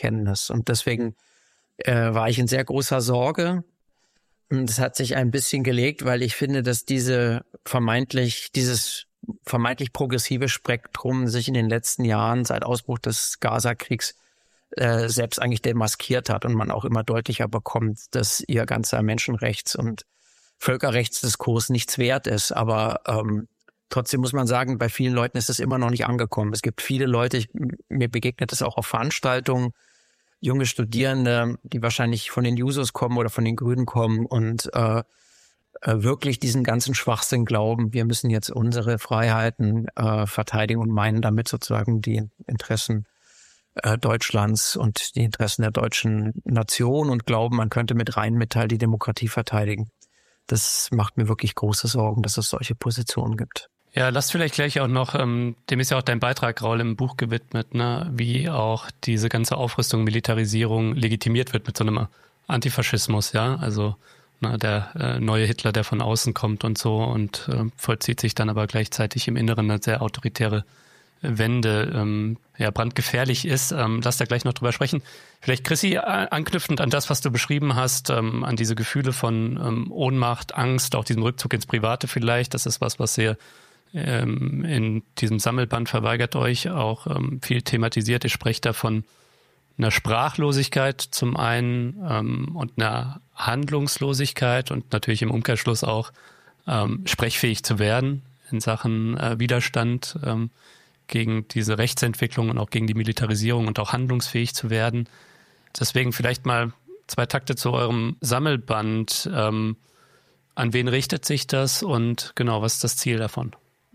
Bekenntnis. Und deswegen war ich in sehr großer Sorge. Und es hat sich ein bisschen gelegt, weil ich finde, dass dieses vermeintlich progressive Spektrum sich in den letzten Jahren seit Ausbruch des Gaza-Kriegs selbst eigentlich demaskiert hat und man auch immer deutlicher bekommt, dass ihr ganzer Menschenrechts- und Völkerrechtsdiskurs nichts wert ist. Aber trotzdem muss man sagen, bei vielen Leuten ist es immer noch nicht angekommen. Es gibt viele Leute, mir begegnet es auch auf Veranstaltungen, junge Studierende, die wahrscheinlich von den Jusos kommen oder von den Grünen kommen und wirklich diesen ganzen Schwachsinn glauben, wir müssen jetzt unsere Freiheiten verteidigen und meinen damit sozusagen die Interessen Deutschlands und die Interessen der deutschen Nation und glauben, man könnte mit Rheinmetall die Demokratie verteidigen. Das macht mir wirklich große Sorgen, dass es solche Positionen gibt. Ja, lass vielleicht gleich auch noch, dem ist ja auch dein Beitrag, Raul, im Buch gewidmet, ne, wie auch diese ganze Aufrüstung, Militarisierung legitimiert wird mit so einem Antifaschismus, ja, also der neue Hitler, der von außen kommt und so und vollzieht sich dann aber gleichzeitig im Inneren eine sehr autoritäre Wende, brandgefährlich ist. Lass da gleich noch drüber sprechen. Vielleicht, Chrissy, anknüpfend an das, was du beschrieben hast, an diese Gefühle von Ohnmacht, Angst, auch diesem Rückzug ins Private vielleicht, das ist was ihr in diesem Sammelband Verweigert euch auch viel thematisiert. Ihr sprecht da von einer Sprachlosigkeit zum einen und einer Handlungslosigkeit und natürlich im Umkehrschluss auch sprechfähig zu werden in Sachen Widerstand gegen diese Rechtsentwicklung und auch gegen die Militarisierung und auch handlungsfähig zu werden. Deswegen vielleicht mal 2 Takte zu eurem Sammelband. An wen richtet sich das und genau, was ist das Ziel davon?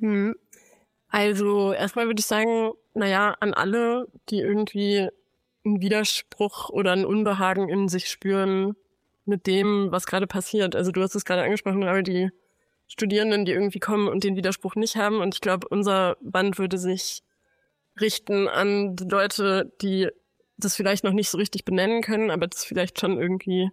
Also erstmal würde ich sagen, an alle, die irgendwie einen Widerspruch oder ein Unbehagen in sich spüren mit dem, was gerade passiert. Also du hast es gerade angesprochen, aber die Studierenden, die irgendwie kommen und den Widerspruch nicht haben. Und ich glaube, unser Band würde sich richten an die Leute, die das vielleicht noch nicht so richtig benennen können, aber das vielleicht schon irgendwie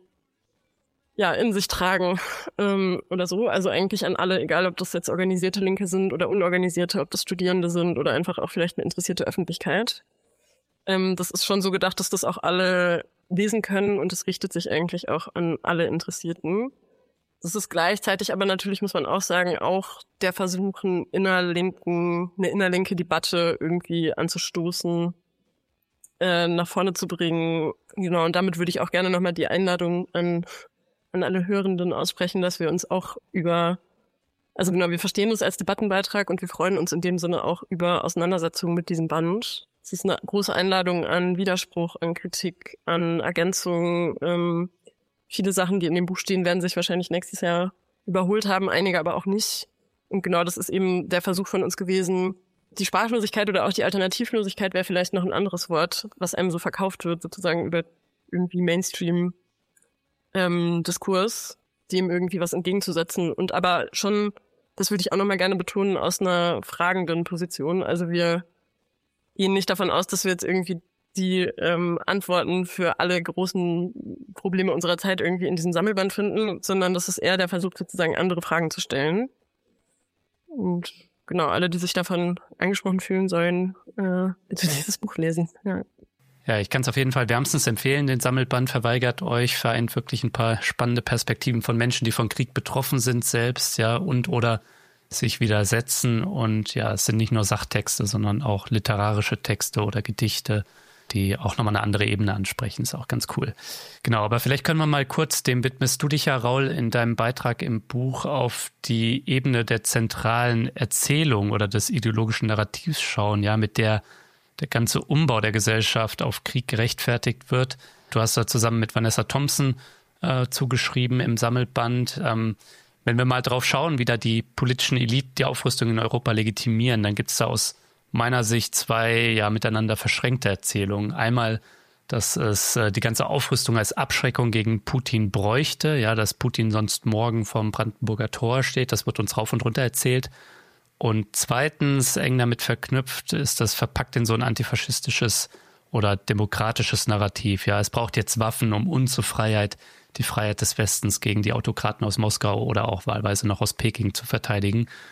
in sich tragen oder so. Also eigentlich an alle, egal ob das jetzt organisierte Linke sind oder unorganisierte, ob das Studierende sind oder einfach auch vielleicht eine interessierte Öffentlichkeit. Das ist schon so gedacht, dass das auch alle lesen können und es richtet sich eigentlich auch an alle Interessierten. Das ist gleichzeitig aber natürlich, muss man auch sagen, auch der Versuch, eine innerlinke Debatte irgendwie anzustoßen, nach vorne zu bringen. Genau, und damit würde ich auch gerne nochmal die Einladung an alle Hörenden aussprechen, dass wir uns auch wir verstehen uns als Debattenbeitrag und wir freuen uns in dem Sinne auch über Auseinandersetzungen mit diesem Band. Es ist eine große Einladung an Widerspruch, an Kritik, an Ergänzung. Viele Sachen, die in dem Buch stehen, werden sich wahrscheinlich nächstes Jahr überholt haben, einige aber auch nicht. Und genau das ist eben der Versuch von uns gewesen. Die Sprachlosigkeit oder auch die Alternativlosigkeit wäre vielleicht noch ein anderes Wort, was einem so verkauft wird, sozusagen über irgendwie Mainstream-Diskurs, dem irgendwie was entgegenzusetzen. Und aber schon, das würde ich auch nochmal gerne betonen, aus einer fragenden Position. Also wir gehen nicht davon aus, dass wir jetzt irgendwie die Antworten für alle großen Probleme unserer Zeit irgendwie in diesem Sammelband finden, sondern das ist eher der Versuch, sozusagen andere Fragen zu stellen. Und genau, alle, die sich davon angesprochen fühlen, sollen bitte dieses Buch lesen. Ja, ich kann es auf jeden Fall wärmstens empfehlen. Den Sammelband Verweigert euch vereint wirklich ein paar spannende Perspektiven von Menschen, die von Krieg betroffen sind selbst, und oder sich widersetzen. Und es sind nicht nur Sachtexte, sondern auch literarische Texte oder Gedichte, die auch nochmal eine andere Ebene ansprechen. Ist auch ganz cool. Genau, aber vielleicht können wir mal kurz, dem widmest du dich ja, Raul, in deinem Beitrag im Buch auf die Ebene der zentralen Erzählung oder des ideologischen Narrativs schauen, mit der ganze Umbau der Gesellschaft auf Krieg gerechtfertigt wird. Du hast da zusammen mit Vanessa Thompson zugeschrieben im Sammelband. Wenn wir mal drauf schauen, wie da die politischen Eliten die Aufrüstung in Europa legitimieren, dann gibt es da aus meiner Sicht 2 miteinander verschränkte Erzählungen. Einmal, dass es die ganze Aufrüstung als Abschreckung gegen Putin bräuchte, dass Putin sonst morgen vorm Brandenburger Tor steht. Das wird uns rauf und runter erzählt. Und zweitens, eng damit verknüpft, ist das verpackt in so ein antifaschistisches oder demokratisches Narrativ. Es braucht jetzt Waffen, um unsere Freiheit, die Freiheit des Westens gegen die Autokraten aus Moskau oder auch wahlweise noch aus Peking zu verteidigen.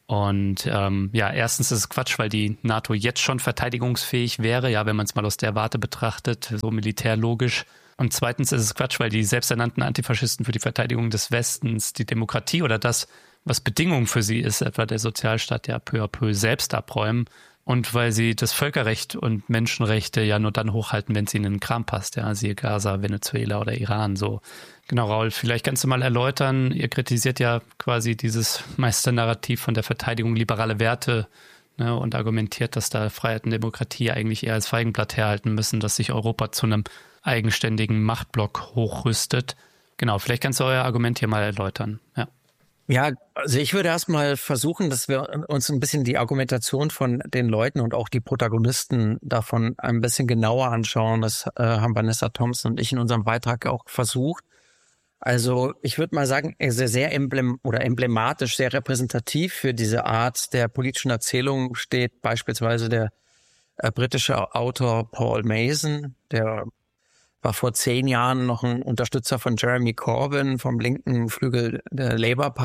Und erstens ist es Quatsch, weil die NATO jetzt schon verteidigungsfähig wäre, ja, wenn man es mal aus der Warte betrachtet, so militärlogisch. Und zweitens ist es Quatsch, weil die selbsternannten Antifaschisten für die Verteidigung des Westens die Demokratie oder das, was Bedingung für sie ist, etwa der Sozialstaat, ja peu à peu selbst abräumen. Und weil sie das Völkerrecht und Menschenrechte ja nur dann hochhalten, wenn es ihnen in den Kram passt, ja, siehe Gaza, Venezuela oder Iran, so. Genau, Raul, vielleicht kannst du mal erläutern, ihr kritisiert ja quasi dieses Meisternarrativ von der Verteidigung liberale Werte, ne, und argumentiert, dass da Freiheit und Demokratie eigentlich eher als Feigenblatt herhalten müssen, dass sich Europa zu einem eigenständigen Machtblock hochrüstet. Genau, vielleicht kannst du euer Argument hier mal erläutern, ja. Ja, also ich würde erstmal versuchen, dass wir uns ein bisschen die Argumentation von den Leuten und auch die Protagonisten davon ein bisschen genauer anschauen. Das haben Vanessa Thompson und ich in unserem Beitrag auch versucht. Also ich würde mal sagen, sehr emblematisch, sehr repräsentativ für diese Art der politischen Erzählung steht beispielsweise der britische Autor Paul Mason, der war vor 10 Jahren noch ein Unterstützer von Jeremy Corbyn vom linken Flügel der Labour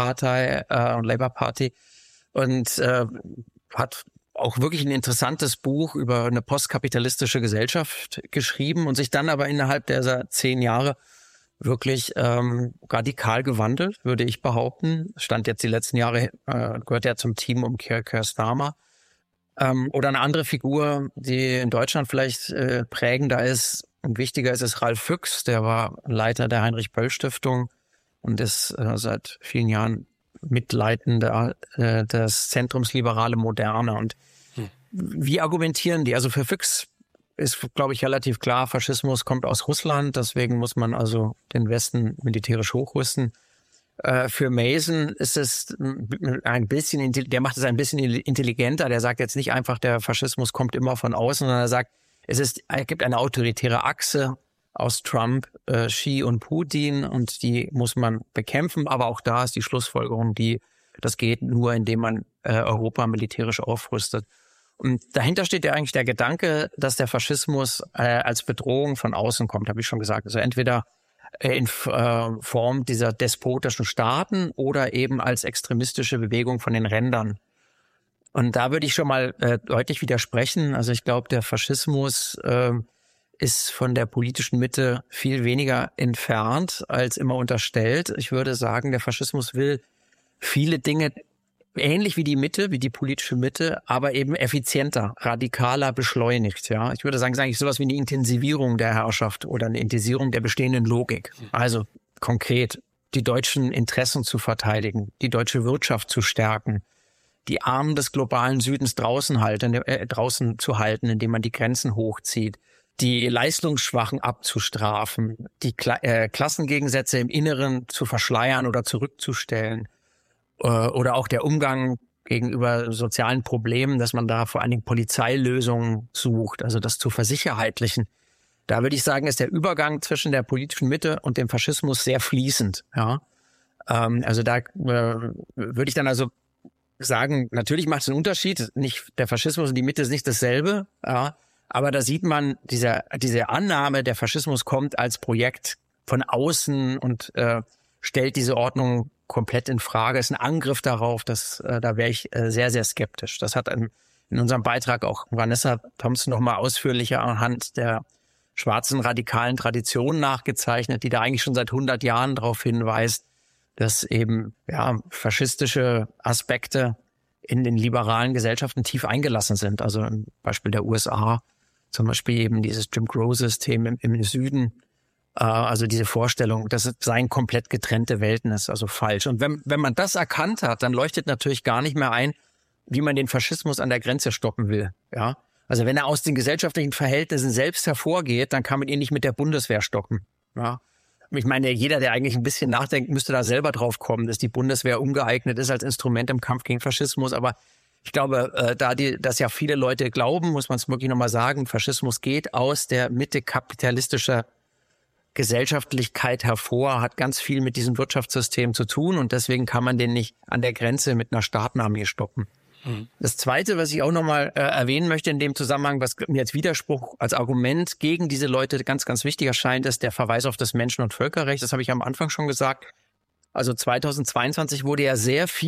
Party und hat auch wirklich ein interessantes Buch über eine postkapitalistische Gesellschaft geschrieben und sich dann aber innerhalb dieser 10 Jahre wirklich radikal gewandelt, würde ich behaupten. Stand jetzt die letzten Jahre, gehört er zum Team um Keir Starmer. Oder eine andere Figur, die in Deutschland vielleicht prägender ist und wichtiger ist Ralf Füchs. Der war Leiter der Heinrich-Böll-Stiftung und ist seit vielen Jahren Mitleitender des Zentrums Liberale Moderne. Und wie argumentieren die? Also für Füchs ist, glaube ich, relativ klar, Faschismus kommt aus Russland, deswegen muss man also den Westen militärisch hochrüsten. Für Mason ist es ein bisschen, der macht es ein bisschen intelligenter, der sagt jetzt nicht einfach, der Faschismus kommt immer von außen, sondern er sagt, es gibt eine autoritäre Achse aus Trump, Xi und Putin und die muss man bekämpfen, aber auch da ist die Schlussfolgerung, das geht nur, indem man Europa militärisch aufrüstet. Und dahinter steht ja eigentlich der Gedanke, dass der Faschismus als Bedrohung von außen kommt, habe ich schon gesagt. Also entweder in Form dieser despotischen Staaten oder eben als extremistische Bewegung von den Rändern. Und da würde ich schon mal deutlich widersprechen. Also ich glaube, der Faschismus ist von der politischen Mitte viel weniger entfernt als immer unterstellt. Ich würde sagen, der Faschismus will viele Dinge ähnlich wie die Mitte, wie die politische Mitte, aber eben effizienter, radikaler, beschleunigt. Ja, ich würde sagen, es ist eigentlich sowas wie eine Intensivierung der Herrschaft oder eine Intensivierung der bestehenden Logik. Also konkret die deutschen Interessen zu verteidigen, die deutsche Wirtschaft zu stärken, die Armen des globalen Südens draußen zu halten, indem man die Grenzen hochzieht, die Leistungsschwachen abzustrafen, die Klassengegensätze im Inneren zu verschleiern oder zurückzustellen. Oder auch der Umgang gegenüber sozialen Problemen, dass man da vor allen Dingen Polizeilösungen sucht, also das zu versicherheitlichen. Da würde ich sagen, ist der Übergang zwischen der politischen Mitte und dem Faschismus sehr fließend. Ja, also da würde ich dann also sagen, natürlich macht es einen Unterschied. Nicht der Faschismus und die Mitte ist nicht dasselbe. Ja, aber da sieht man diese Annahme, der Faschismus kommt als Projekt von außen und stellt diese Ordnung komplett in Frage, ist ein Angriff darauf, da wäre ich sehr, sehr skeptisch. Das hat in unserem Beitrag auch Vanessa Thompson nochmal ausführlicher anhand der schwarzen radikalen Tradition nachgezeichnet, die da eigentlich schon seit 100 Jahren darauf hinweist, dass eben faschistische Aspekte in den liberalen Gesellschaften tief eingelassen sind. Also im Beispiel der USA, zum Beispiel eben dieses Jim Crow-System im Süden, also diese Vorstellung, dass es seien komplett getrennte Welten ist, also falsch. Und wenn man das erkannt hat, dann leuchtet natürlich gar nicht mehr ein, wie man den Faschismus an der Grenze stoppen will. Ja, also wenn er aus den gesellschaftlichen Verhältnissen selbst hervorgeht, dann kann man ihn nicht mit der Bundeswehr stoppen. Ja, ich meine, jeder, der eigentlich ein bisschen nachdenkt, müsste da selber drauf kommen, dass die Bundeswehr ungeeignet ist als Instrument im Kampf gegen Faschismus. Aber ich glaube, dass ja viele Leute glauben, muss man es wirklich nochmal sagen, Faschismus geht aus der Mitte kapitalistischer Gesellschaftlichkeit hervor, hat ganz viel mit diesem Wirtschaftssystem zu tun und deswegen kann man den nicht an der Grenze mit einer Staatenarmee stoppen. Das Zweite, was ich auch nochmal erwähnen möchte in dem Zusammenhang, was mir als Widerspruch, als Argument gegen diese Leute ganz, ganz wichtig erscheint, ist der Verweis auf das Menschen- und Völkerrecht. Das habe ich am Anfang schon gesagt. Also 2022 wurde ja sehr viel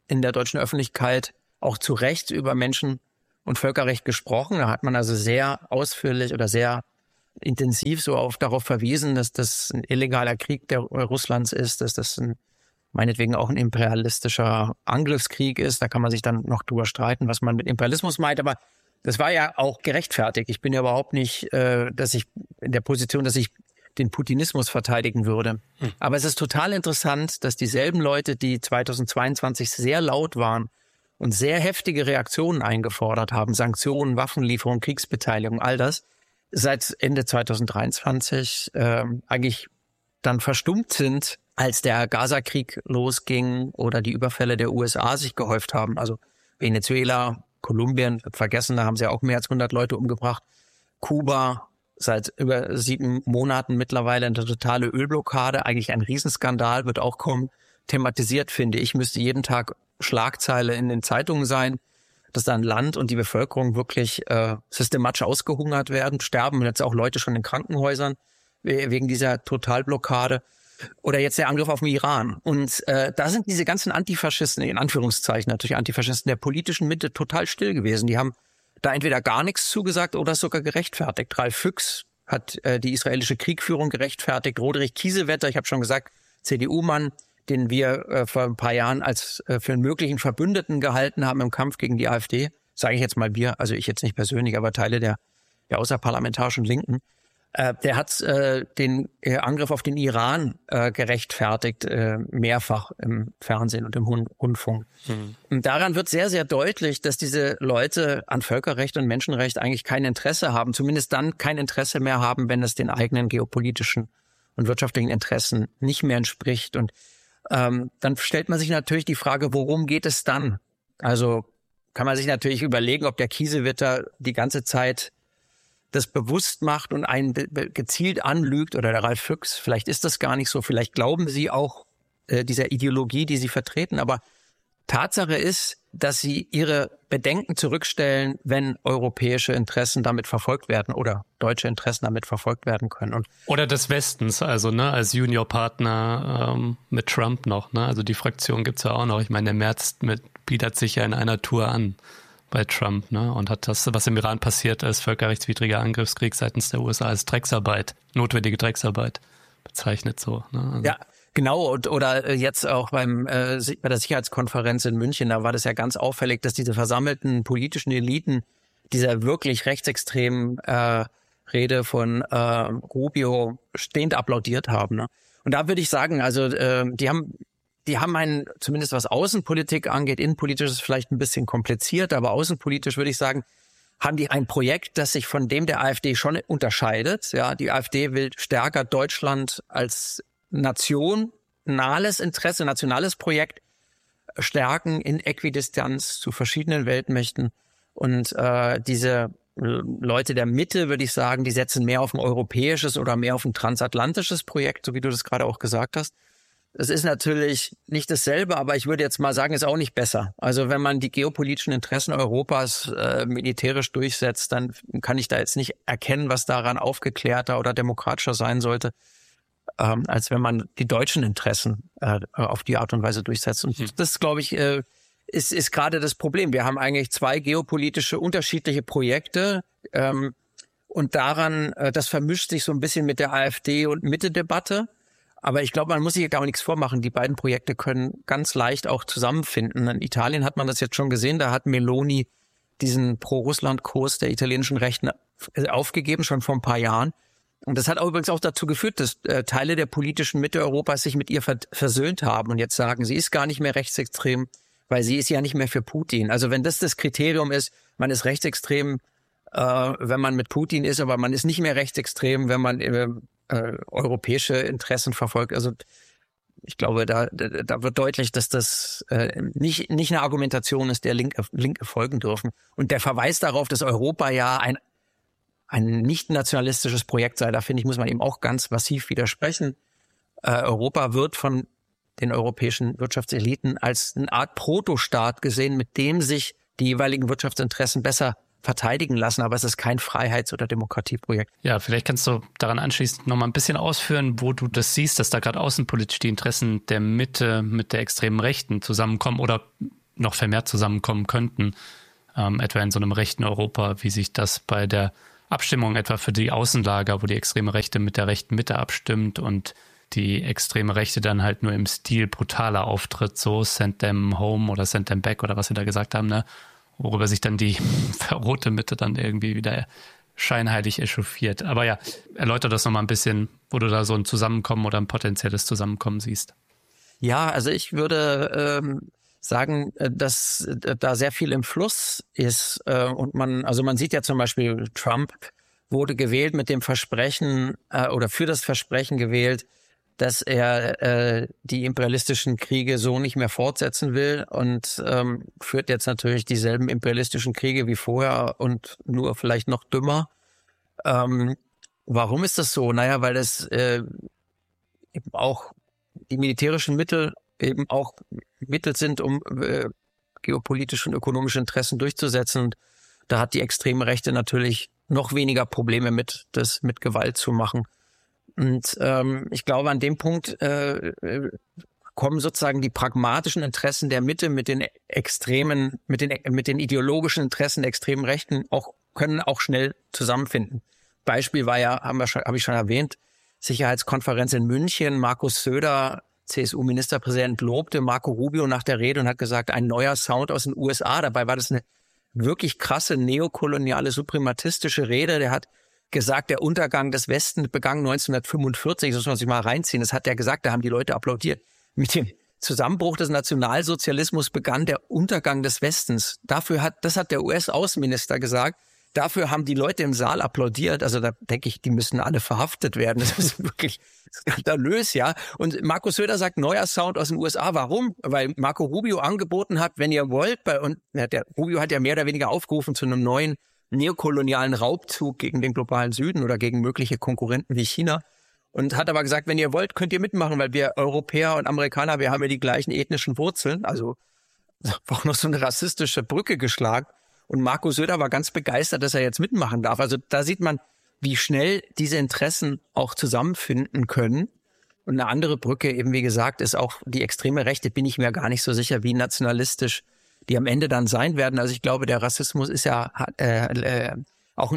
in der deutschen Öffentlichkeit auch zu Recht über Menschen- und Völkerrecht gesprochen. Da hat man also sehr ausführlich oder sehr intensiv darauf verwiesen, dass das ein illegaler Krieg Russlands ist, dass das meinetwegen auch ein imperialistischer Angriffskrieg ist. Da kann man sich dann noch drüber streiten, was man mit Imperialismus meint. Aber das war ja auch gerechtfertigt. Ich bin ja überhaupt nicht, dass ich in der Position, dass ich den Putinismus verteidigen würde. Aber es ist total interessant, dass dieselben Leute, die 2022 sehr laut waren und sehr heftige Reaktionen eingefordert haben, Sanktionen, Waffenlieferung, Kriegsbeteiligung, all das, seit Ende 2023 eigentlich dann verstummt sind, als der Gaza-Krieg losging oder die Überfälle der USA sich gehäuft haben. Also Venezuela, Kolumbien, vergessen, da haben sie ja auch mehr als 100 Leute umgebracht. Kuba, seit über 7 Monaten mittlerweile eine totale Ölblockade, eigentlich ein Riesenskandal, wird auch kaum thematisiert, finde ich. Müsste jeden Tag Schlagzeile in den Zeitungen sein, dass da ein Land und die Bevölkerung wirklich systematisch ausgehungert werden, sterben jetzt auch Leute schon in Krankenhäusern wegen dieser Totalblockade. Oder jetzt der Angriff auf den Iran. Und da sind diese ganzen Antifaschisten, in Anführungszeichen natürlich Antifaschisten der politischen Mitte, total still gewesen. Die haben da entweder gar nichts zugesagt oder es sogar gerechtfertigt. Ralf Füchs hat die israelische Kriegführung gerechtfertigt. Roderich Kiesewetter, ich habe schon gesagt, CDU-Mann, den wir vor ein paar Jahren als für einen möglichen Verbündeten gehalten haben im Kampf gegen die AfD. Sage ich jetzt mal wir, also ich jetzt nicht persönlich, aber Teile der außerparlamentarischen Linken. Der hat den Angriff auf den Iran gerechtfertigt, mehrfach im Fernsehen und im Rundfunk. Und daran wird sehr, sehr deutlich, dass diese Leute an Völkerrecht und Menschenrecht eigentlich kein Interesse haben, zumindest dann kein Interesse mehr haben, wenn es den eigenen geopolitischen und wirtschaftlichen Interessen nicht mehr entspricht. Und dann stellt man sich natürlich die Frage, worum geht es dann? Also kann man sich natürlich überlegen, ob der Kiesewetter die ganze Zeit das bewusst macht und einen gezielt anlügt, oder der Ralf Füchs, vielleicht ist das gar nicht so, vielleicht glauben sie auch dieser Ideologie, die sie vertreten, aber Tatsache ist, dass sie ihre Bedenken zurückstellen, wenn europäische Interessen damit verfolgt werden oder deutsche Interessen damit verfolgt werden können. Und oder des Westens, also als Juniorpartner mit Trump noch, also die Fraktion gibt's ja auch noch. Ich meine, der Merz bietet sich ja in einer Tour an bei Trump, und hat das, was im Iran passiert, als völkerrechtswidriger Angriffskrieg seitens der USA als Drecksarbeit, notwendige Drecksarbeit bezeichnet so. Also. Ja, genau. Oder jetzt auch bei der Sicherheitskonferenz in München, da war das ja ganz auffällig, dass diese versammelten politischen Eliten dieser wirklich rechtsextremen Rede von Rubio stehend applaudiert haben. Und da würde ich sagen, also die haben einen, zumindest was Außenpolitik angeht, innenpolitisch ist es vielleicht ein bisschen kompliziert, aber außenpolitisch würde ich sagen, haben die ein Projekt, das sich von dem der AfD schon unterscheidet. Ja, die AfD will stärker Deutschland als nationales Interesse, nationales Projekt stärken in Äquidistanz zu verschiedenen Weltmächten. Und diese Leute der Mitte, würde ich sagen, die setzen mehr auf ein europäisches oder mehr auf ein transatlantisches Projekt, so wie du das gerade auch gesagt hast. Es ist natürlich nicht dasselbe, aber ich würde jetzt mal sagen, ist auch nicht besser. Also wenn man die geopolitischen Interessen Europas militärisch durchsetzt, dann kann ich da jetzt nicht erkennen, was daran aufgeklärter oder demokratischer sein sollte, als wenn man die deutschen Interessen auf die Art und Weise durchsetzt. Und das, glaube ich, ist gerade das Problem. Wir haben eigentlich 2 geopolitische unterschiedliche Projekte und daran, das vermischt sich so ein bisschen mit der AfD- und Mitte-Debatte. Aber ich glaube, man muss sich ja gar nichts vormachen. Die beiden Projekte können ganz leicht auch zusammenfinden. In Italien hat man das jetzt schon gesehen. Da hat Meloni diesen Pro-Russland-Kurs der italienischen Rechten aufgegeben, schon vor ein paar Jahren. Und das hat übrigens auch dazu geführt, dass Teile der politischen Mitte Europas sich mit ihr versöhnt haben und jetzt sagen, sie ist gar nicht mehr rechtsextrem, weil sie ist ja nicht mehr für Putin. Also wenn das Kriterium ist, man ist rechtsextrem, wenn man mit Putin ist, aber man ist nicht mehr rechtsextrem, wenn man europäische Interessen verfolgt. Also ich glaube, da wird deutlich, dass das nicht eine Argumentation ist, der Linke folgen dürfen. Und der Verweis darauf, dass Europa ja ein nicht nationalistisches Projekt sei, da finde ich, muss man eben auch ganz massiv widersprechen. Europa wird von den europäischen Wirtschaftseliten als eine Art Protostaat gesehen, mit dem sich die jeweiligen Wirtschaftsinteressen besser verteidigen lassen, aber es ist kein Freiheits- oder Demokratieprojekt. Ja, vielleicht kannst du daran anschließend noch mal ein bisschen ausführen, wo du das siehst, dass da gerade außenpolitisch die Interessen der Mitte mit der extremen Rechten zusammenkommen oder noch vermehrt zusammenkommen könnten, etwa in so einem rechten Europa, wie sich das bei der Abstimmung etwa für die Außenlager, wo die extreme Rechte mit der rechten Mitte abstimmt und die extreme Rechte dann halt nur im Stil brutaler auftritt, so send them home oder send them back oder was wir da gesagt haben, ne? Worüber sich dann die rote Mitte dann irgendwie wieder scheinheilig echauffiert. Aber ja, erläuter das nochmal ein bisschen, wo du da so ein Zusammenkommen oder ein potenzielles Zusammenkommen siehst. Ja, also ich würde sagen, dass da sehr viel im Fluss ist und man sieht ja zum Beispiel, Trump wurde gewählt mit dem Versprechen oder für das Versprechen gewählt, dass er die imperialistischen Kriege so nicht mehr fortsetzen will und führt jetzt natürlich dieselben imperialistischen Kriege wie vorher und nur vielleicht noch dümmer. Warum ist das so? Naja, weil es eben auch die militärischen Mittel eben auch Mittel sind, um geopolitische und ökonomische Interessen durchzusetzen. Und da hat die extreme Rechte natürlich noch weniger Probleme mit, das mit Gewalt zu machen. Und ich glaube, an dem Punkt kommen sozusagen die pragmatischen Interessen der Mitte mit den extremen, mit den ideologischen Interessen der extremen Rechten können auch schnell zusammenfinden. Beispiel war ja, habe ich schon erwähnt, Sicherheitskonferenz in München. Markus Söder, CSU-Ministerpräsident, lobte Marco Rubio nach der Rede und hat gesagt, ein neuer Sound aus den USA. Dabei war das eine wirklich krasse neokoloniale, suprematistische Rede. Der hat gesagt, der Untergang des Westens begann 1945. Das muss man sich mal reinziehen. Das hat er gesagt, da haben die Leute applaudiert. Mit dem Zusammenbruch des Nationalsozialismus begann der Untergang des Westens. Das hat der US-Außenminister gesagt. Dafür haben die Leute im Saal applaudiert. Also da denke ich, die müssen alle verhaftet werden. Das ist wirklich skandalös, ja. Und Markus Söder sagt, neuer Sound aus den USA. Warum? Weil Marco Rubio angeboten hat, wenn ihr wollt, Rubio hat ja mehr oder weniger aufgerufen zu einem neuen neokolonialen Raubzug gegen den globalen Süden oder gegen mögliche Konkurrenten wie China. Und hat aber gesagt, wenn ihr wollt, könnt ihr mitmachen, weil wir Europäer und Amerikaner, wir haben ja die gleichen ethnischen Wurzeln. Also auch noch so eine rassistische Brücke geschlagen. Und Marco Söder war ganz begeistert, dass er jetzt mitmachen darf. Also da sieht man, wie schnell diese Interessen auch zusammenfinden können. Und eine andere Brücke, eben wie gesagt, ist auch die extreme Rechte, bin ich mir gar nicht so sicher, wie nationalistisch die am Ende dann sein werden. Also ich glaube, der Rassismus ist ja auch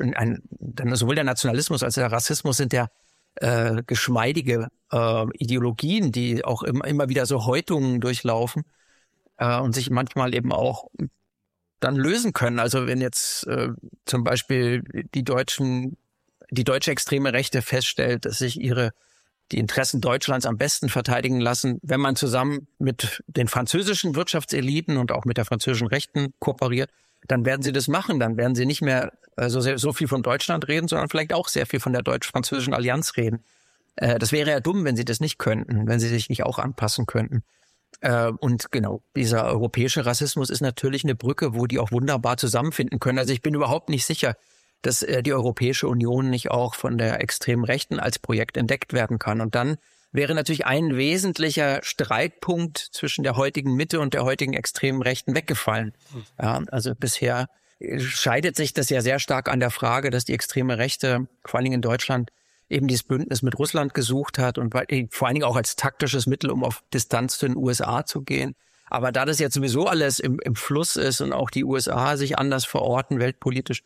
sowohl der Nationalismus als der Rassismus sind ja geschmeidige Ideologien, die auch immer wieder so Häutungen durchlaufen und sich manchmal eben auch dann lösen können. Also wenn jetzt zum Beispiel die deutsche extreme Rechte feststellt, dass sich die Interessen Deutschlands am besten verteidigen lassen, wenn man zusammen mit den französischen Wirtschaftseliten und auch mit der französischen Rechten kooperiert, dann werden sie das machen. Dann werden sie nicht mehr so viel von Deutschland reden, sondern vielleicht auch sehr viel von der deutsch-französischen Allianz reden. Das wäre ja dumm, wenn sie das nicht könnten, wenn sie sich nicht auch anpassen könnten. Und genau, dieser europäische Rassismus ist natürlich eine Brücke, wo die auch wunderbar zusammenfinden können. Also ich bin überhaupt nicht sicher, dass die Europäische Union nicht auch von der extremen Rechten als Projekt entdeckt werden kann. Und dann wäre natürlich ein wesentlicher Streitpunkt zwischen der heutigen Mitte und der heutigen extremen Rechten weggefallen. Ja, also bisher scheidet sich das ja sehr stark an der Frage, dass die extreme Rechte, vor allen Dingen in Deutschland, eben dieses Bündnis mit Russland gesucht hat und vor allen Dingen auch als taktisches Mittel, um auf Distanz zu den USA zu gehen. Aber da das jetzt sowieso alles im Fluss ist und auch die USA sich anders verorten, weltpolitisch,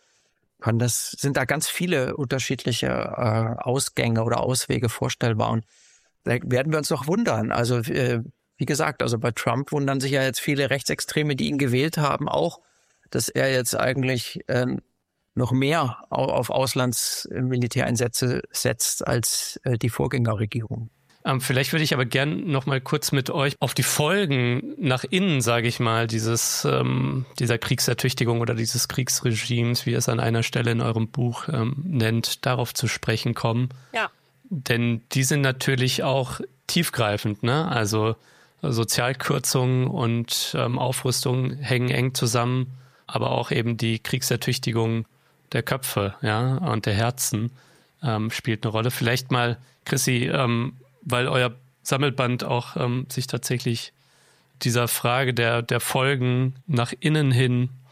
sind da ganz viele unterschiedliche Ausgänge oder Auswege vorstellbar. Und da werden wir uns noch wundern. Also wie gesagt, also bei Trump wundern sich ja jetzt viele Rechtsextreme, die ihn gewählt haben, auch, dass er jetzt eigentlich noch mehr auf Auslandsmilitäreinsätze setzt als die Vorgängerregierung. Vielleicht würde ich aber gern noch mal kurz mit euch auf die Folgen nach innen, sage ich mal, dieser Kriegsertüchtigung oder dieses Kriegsregimes, wie ihr es an einer Stelle in eurem Buch nennt, darauf zu sprechen kommen. Ja. Denn die sind natürlich auch tiefgreifend, ne? Also Sozialkürzungen und Aufrüstung hängen eng zusammen, aber auch eben die Kriegsertüchtigung der Köpfe, ja, und der Herzen spielt eine Rolle. Vielleicht mal, Chrissy, weil euer Sammelband auch sich tatsächlich dieser Frage der Folgen nach innen hin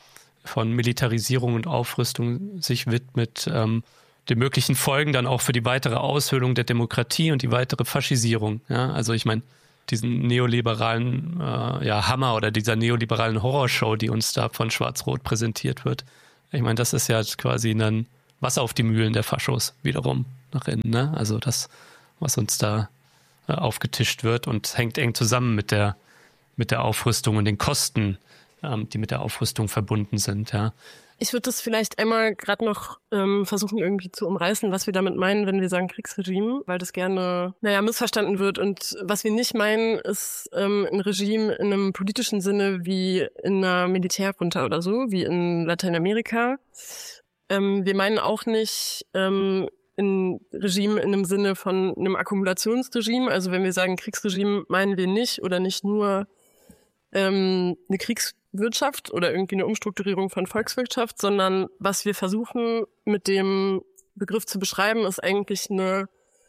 von Militarisierung und Aufrüstung sich widmet, den möglichen Folgen dann auch für die weitere Aushöhlung der Demokratie und die weitere Faschisierung. Ja, also ich meine, diesen neoliberalen Hammer oder dieser neoliberalen Horrorshow, die uns da von Schwarz-Rot präsentiert wird. Ich meine, das ist ja quasi dann Wasser auf die Mühlen der Faschos wiederum nach innen. Ne? Also das, was uns da aufgetischt wird und hängt eng zusammen mit der Aufrüstung und den Kosten, die mit der Aufrüstung verbunden sind. Ja. Ich würde das vielleicht einmal gerade noch versuchen irgendwie zu umreißen, was wir damit meinen, wenn wir sagen Kriegsregime, weil das gerne, missverstanden wird. Und was wir nicht meinen, ist ein Regime in einem politischen Sinne wie in einer Militärjunta oder so, wie in Lateinamerika. Wir meinen auch nicht ein Regime in einem Sinne von einem Akkumulationsregime. Also wenn wir sagen Kriegsregime, meinen wir nicht oder nicht nur eine Kriegswirtschaft oder irgendwie eine Umstrukturierung von Volkswirtschaft, sondern was wir versuchen mit dem Begriff zu beschreiben, ist eigentlich eine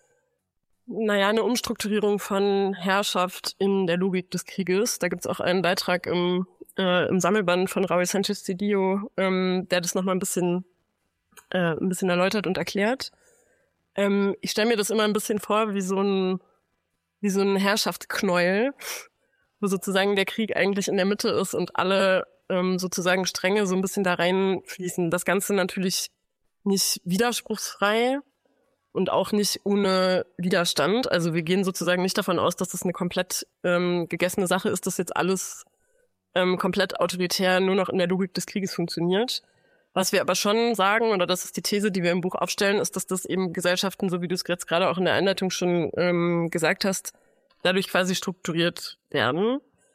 Umstrukturierung von Herrschaft in der Logik des Krieges. Da gibt es auch einen Beitrag im Sammelband von Raúl Sánchez Cedillo, der das nochmal ein bisschen erläutert und erklärt. Ich stelle mir das immer ein bisschen vor wie so ein Herrschaftsknäuel, wo sozusagen der Krieg eigentlich in der Mitte ist und alle sozusagen Stränge so ein bisschen da reinfließen. Das Ganze natürlich nicht widerspruchsfrei und auch nicht ohne Widerstand. Also wir gehen sozusagen nicht davon aus, dass das eine komplett gegessene Sache ist, dass jetzt alles komplett autoritär nur noch in der Logik des Krieges funktioniert. Was wir aber schon sagen, oder das ist die These, die wir im Buch aufstellen, ist, dass das eben Gesellschaften, so wie du es jetzt gerade auch in der Einleitung schon gesagt hast, dadurch quasi strukturiert werden.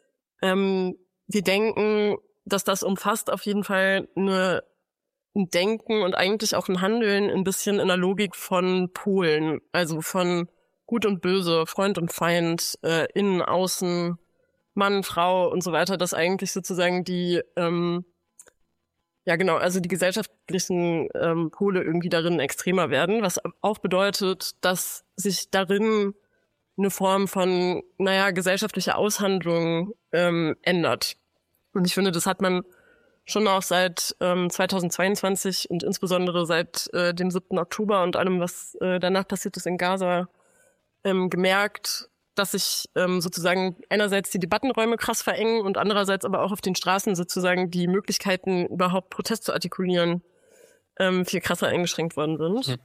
Wir denken, dass das umfasst auf jeden Fall ein Denken und eigentlich auch ein Handeln ein bisschen in der Logik von Polen, also von Gut und Böse, Freund und Feind, Innen, Außen, Mann, Frau und so weiter, dass eigentlich sozusagen die die gesellschaftlichen Pole irgendwie darin extremer werden, was auch bedeutet, dass sich darin eine Form von, gesellschaftlicher Aushandlung ändert. Und ich finde, das hat man schon auch seit 2022 und insbesondere seit dem 7. Oktober und allem, was danach passiert ist in Gaza, gemerkt, dass sich sozusagen einerseits die Debattenräume krass verengen und andererseits aber auch auf den Straßen sozusagen die Möglichkeiten, überhaupt Protest zu artikulieren, viel krasser eingeschränkt worden sind.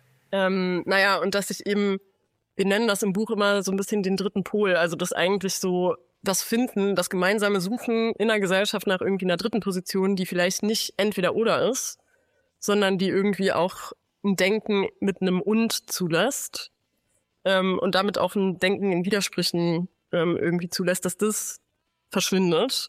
Und dass sich eben, wir nennen das im Buch immer so ein bisschen den dritten Pol, also das eigentlich so das Finden, das gemeinsame Suchen in der Gesellschaft nach irgendwie einer dritten Position, die vielleicht nicht entweder oder ist, sondern die irgendwie auch ein Denken mit einem Und zulässt. Und damit auch ein Denken in Widersprüchen irgendwie zulässt, dass das verschwindet.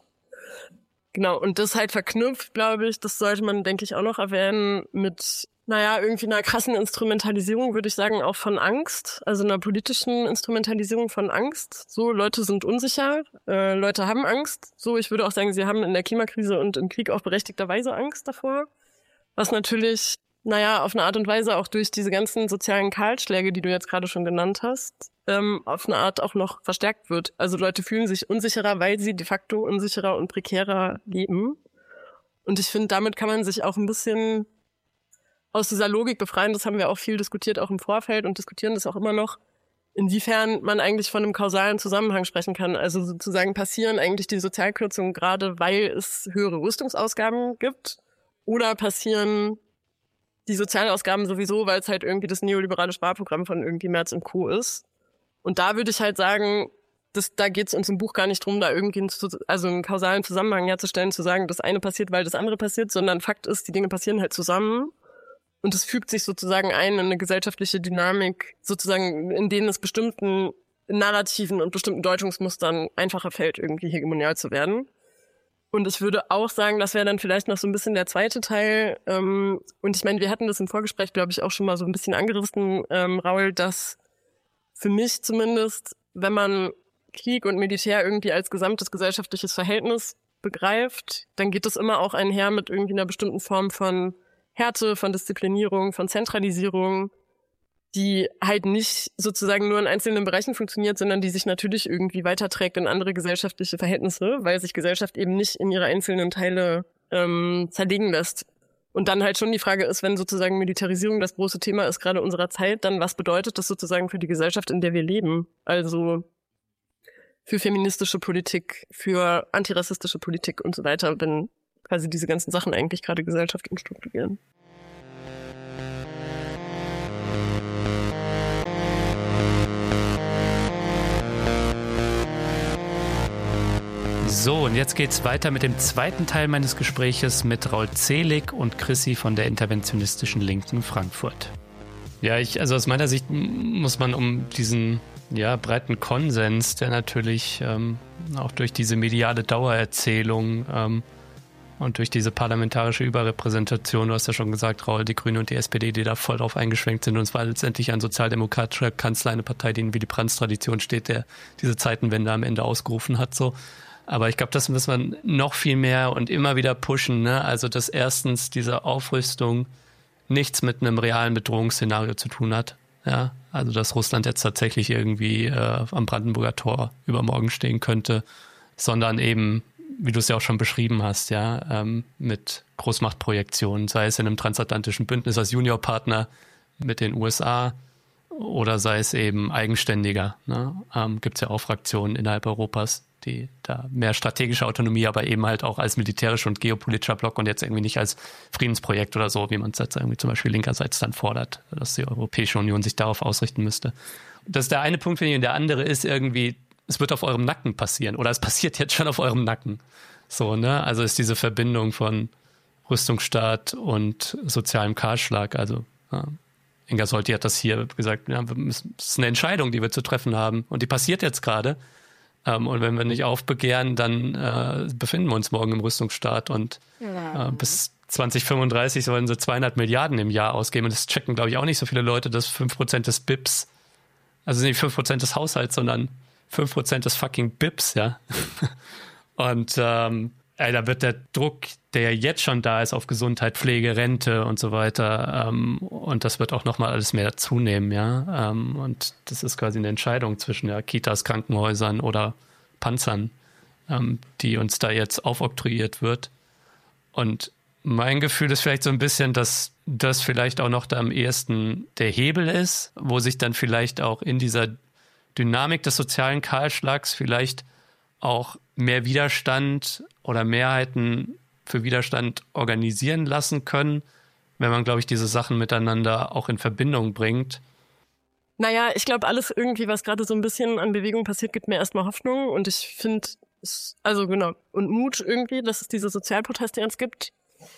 Genau, und das halt verknüpft, glaube ich, das sollte man, denke ich, auch noch erwähnen mit, irgendwie einer krassen Instrumentalisierung, würde ich sagen, auch von Angst, also einer politischen Instrumentalisierung von Angst. So, Leute sind unsicher, Leute haben Angst. So, ich würde auch sagen, sie haben in der Klimakrise und im Krieg auch berechtigterweise Angst davor. Was natürlich auf eine Art und Weise auch durch diese ganzen sozialen Kahlschläge, die du jetzt gerade schon genannt hast, auf eine Art auch noch verstärkt wird. Also Leute fühlen sich unsicherer, weil sie de facto unsicherer und prekärer leben. Und ich finde, damit kann man sich auch ein bisschen aus dieser Logik befreien. Das haben wir auch viel diskutiert, auch im Vorfeld und diskutieren das auch immer noch, inwiefern man eigentlich von einem kausalen Zusammenhang sprechen kann. Also sozusagen passieren eigentlich die Sozialkürzungen gerade, weil es höhere Rüstungsausgaben gibt, oder passieren die Sozialausgaben sowieso, weil es halt irgendwie das neoliberale Sparprogramm von irgendwie Merz und Co. ist. Und da würde ich halt sagen, da geht es uns im Buch gar nicht drum, da irgendwie einen kausalen Zusammenhang herzustellen, zu sagen, das eine passiert, weil das andere passiert, sondern Fakt ist, die Dinge passieren halt zusammen und es fügt sich sozusagen ein in eine gesellschaftliche Dynamik, sozusagen, in denen es bestimmten Narrativen und bestimmten Deutungsmustern einfacher fällt, irgendwie hegemonial zu werden. Und ich würde auch sagen, das wäre dann vielleicht noch so ein bisschen der zweite Teil. Und ich meine, wir hatten das im Vorgespräch, glaube ich, auch schon mal so ein bisschen angerissen, Raul, dass für mich zumindest, wenn man Krieg und Militär irgendwie als gesamtes gesellschaftliches Verhältnis begreift, dann geht das immer auch einher mit irgendwie einer bestimmten Form von Härte, von Disziplinierung, von Zentralisierung, die halt nicht sozusagen nur in einzelnen Bereichen funktioniert, sondern die sich natürlich irgendwie weiterträgt in andere gesellschaftliche Verhältnisse, weil sich Gesellschaft eben nicht in ihre einzelnen Teile zerlegen lässt. Und dann halt schon die Frage ist, wenn sozusagen Militarisierung das große Thema ist, gerade unserer Zeit, dann was bedeutet das sozusagen für die Gesellschaft, in der wir leben? Also für feministische Politik, für antirassistische Politik und so weiter, wenn quasi diese ganzen Sachen eigentlich gerade Gesellschaft umstrukturieren. So, und jetzt geht's weiter mit dem zweiten Teil meines Gespräches mit Raul Zelig und Chrissy von der interventionistischen Linken Frankfurt. Ja, also aus meiner Sicht muss man um diesen breiten Konsens, der natürlich auch durch diese mediale Dauererzählung und durch diese parlamentarische Überrepräsentation, du hast ja schon gesagt, Raul, die Grüne und die SPD, die da voll drauf eingeschwenkt sind. Und es war letztendlich ein sozialdemokratischer Kanzler, eine Partei, die in Willy Brandts Tradition steht, der diese Zeitenwende am Ende ausgerufen hat. So. Aber ich glaube, das muss man noch viel mehr und immer wieder pushen. Ne? Also, dass erstens diese Aufrüstung nichts mit einem realen Bedrohungsszenario zu tun hat. Ja? Also, dass Russland jetzt tatsächlich irgendwie am Brandenburger Tor übermorgen stehen könnte, sondern eben, wie du es ja auch schon beschrieben hast, mit Großmachtprojektionen, sei es in einem transatlantischen Bündnis als Juniorpartner mit den USA oder sei es eben eigenständiger. Ne? Gibt es ja auch Fraktionen innerhalb Europas, die da mehr strategische Autonomie, aber eben halt auch als militärischer und geopolitischer Block und jetzt irgendwie nicht als Friedensprojekt oder so, wie man es jetzt irgendwie zum Beispiel linkerseits dann fordert, dass die Europäische Union sich darauf ausrichten müsste. Das ist der eine Punkt, finde ich, und der andere ist irgendwie, es wird auf eurem Nacken passieren oder es passiert jetzt schon auf eurem Nacken. So, ne? Also ist diese Verbindung von Rüstungsstaat und sozialem Kahlschlag. Also Inga Solti hat das hier gesagt, es ist eine Entscheidung, die wir zu treffen haben und die passiert jetzt gerade. Und wenn wir nicht aufbegehren, dann befinden wir uns morgen im Rüstungsstaat und bis 2035 sollen sie 200 Milliarden im Jahr ausgeben. Und das checken, glaube ich, auch nicht so viele Leute, dass 5% des BIPs, also nicht 5% des Haushalts, sondern 5% des fucking BIPs, ja. Und da wird der Druck, der jetzt schon da ist auf Gesundheit, Pflege, Rente und so weiter, und das wird auch nochmal alles mehr zunehmen, ja. Und das ist quasi eine Entscheidung zwischen Kitas, Krankenhäusern oder Panzern, die uns da jetzt aufoktroyiert wird. Und mein Gefühl ist vielleicht so ein bisschen, dass das vielleicht auch noch da am ehesten der Hebel ist, wo sich dann vielleicht auch in dieser Dynamik des sozialen Kahlschlags vielleicht auch mehr Widerstand oder Mehrheiten für Widerstand organisieren lassen können, wenn man, glaube ich, diese Sachen miteinander auch in Verbindung bringt. Naja, ich glaube, alles irgendwie, was gerade so ein bisschen an Bewegung passiert, gibt mir erstmal Hoffnung. Und ich finde, also genau, und Mut irgendwie, dass es diese Sozialproteste jetzt gibt,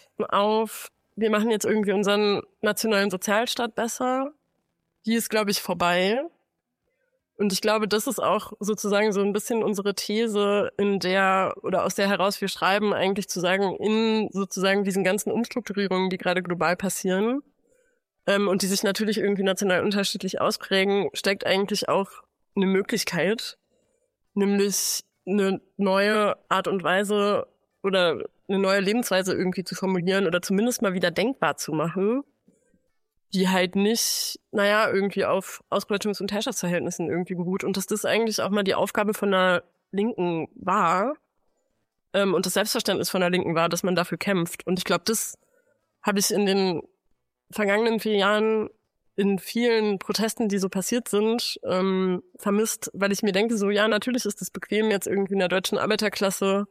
wir machen jetzt irgendwie unseren nationalen Sozialstaat besser. Die ist, glaube ich, vorbei. Und ich glaube, das ist auch sozusagen so ein bisschen unsere These, aus der heraus wir schreiben, eigentlich zu sagen, in sozusagen diesen ganzen Umstrukturierungen, die gerade global passieren, und die sich natürlich irgendwie national unterschiedlich ausprägen, steckt eigentlich auch eine Möglichkeit, nämlich eine neue Art und Weise oder eine neue Lebensweise irgendwie zu formulieren oder zumindest mal wieder denkbar zu machen, die halt nicht, irgendwie auf Ausbeutungs- und Herrschaftsverhältnissen irgendwie beruht. Und dass das eigentlich auch mal die Aufgabe von der Linken war, und das Selbstverständnis von der Linken war, dass man dafür kämpft. Und ich glaube, das habe ich in den vergangenen 4 Jahren in vielen Protesten, die so passiert sind, vermisst, weil ich mir denke, so, ja, natürlich ist es bequem, jetzt irgendwie in der deutschen Arbeiterklasse